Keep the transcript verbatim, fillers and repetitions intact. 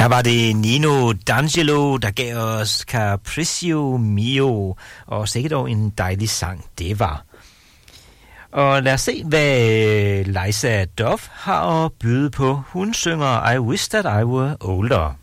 Her var det Nino D'Angelo, der gav os Capriccio Mio, og sikkert dog en dejlig sang, det var. Og lad os se, hvad Liza Duff har at byde på. Hun synger I Wish That I Were Older.